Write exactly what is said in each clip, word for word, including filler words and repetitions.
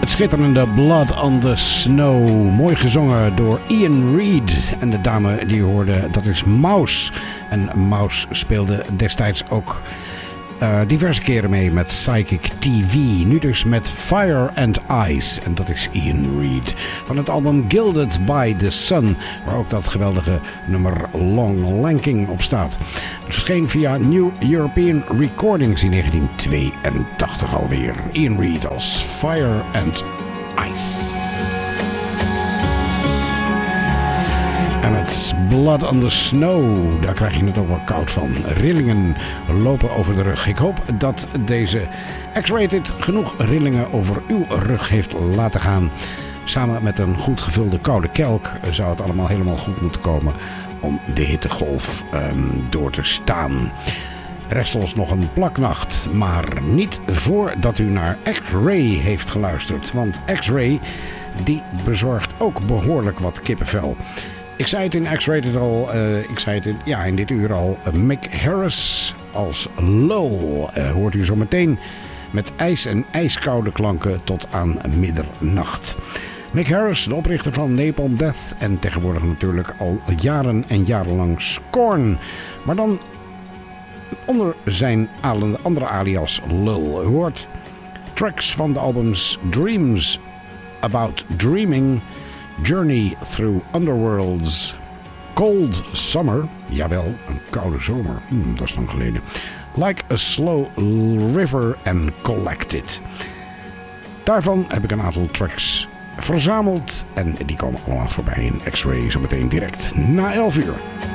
Het schitterende Blood on the Snow. Mooi gezongen door Ian Reid. En de dame die u hoorde, dat is Mouse. En Mouse speelde destijds ook uh, diverse keren mee met Psychic T V. Nu dus met Fire and Ice. En dat is Ian Reid. Van het album Gilded by the Sun. Waar ook dat geweldige nummer Long Lanking op staat. Het verscheen via New European Recordings in negentien tweeëntachtig alweer. Ian Reid als Fire and Ice. En het Blood on the Snow, daar krijg je het ook wel koud van. Rillingen lopen over de rug. Ik hoop dat deze X-Rated genoeg rillingen over uw rug heeft laten gaan. Samen met een goed gevulde koude kelk zou het allemaal helemaal goed moeten komen om de hittegolf um, door te staan. Rest ons nog een plaknacht, maar niet voordat u naar X-Ray heeft geluisterd. Want X-Ray die bezorgt ook behoorlijk wat kippenvel. Ik zei het in X-Rated al, uh, ik zei het in, ja, in dit uur al. Uh, Mick Harris als Lul uh, hoort u zo meteen met ijs en ijskoude klanken tot aan middernacht. Mick Harris, de oprichter van Napalm Death en tegenwoordig natuurlijk al jaren en jarenlang Scorn. Maar dan onder zijn andere alias Lul. U hoort tracks van de albums Dreams About Dreaming, Journey Through Underworlds, Cold Summer, jawel, een koude zomer, hmm, dat is lang geleden, Like a Slow River and Collected. Daarvan heb ik een aantal tracks verzameld en die komen allemaal voorbij in X-Ray zo meteen direct na elf uur.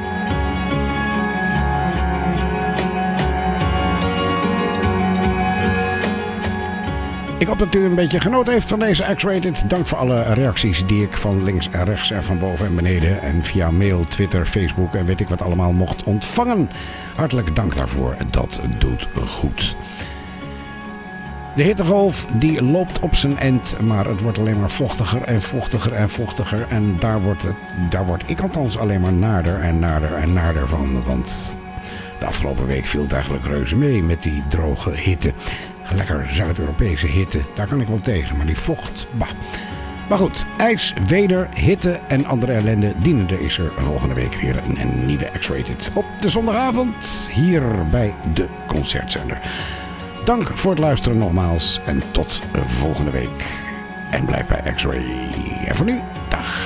Ik hoop dat u een beetje genoten heeft van deze X-Rated. Dank voor alle reacties die ik van links en rechts en van boven en beneden en via mail, Twitter, Facebook en weet ik wat allemaal mocht ontvangen. Hartelijk dank daarvoor. Dat doet goed. De hittegolf die loopt op zijn eind, maar het wordt alleen maar vochtiger en vochtiger en vochtiger. En daar word, het, daar word ik althans alleen maar nader en nader en nader van. Want de afgelopen week viel het eigenlijk reuze mee met die droge hitte. Lekker Zuid-Europese hitte, daar kan ik wel tegen. Maar die vocht, bah. Maar goed, ijs, weder, hitte en andere ellende dienen. Er is er volgende week weer een, een nieuwe X-Rated op de zondagavond hier bij de Concertzender. Dank voor het luisteren nogmaals en tot volgende week. En blijf bij X-Ray. En voor nu, dag.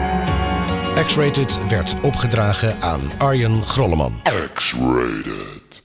X-Rated werd opgedragen aan Arjen Grolleman. X-Rated.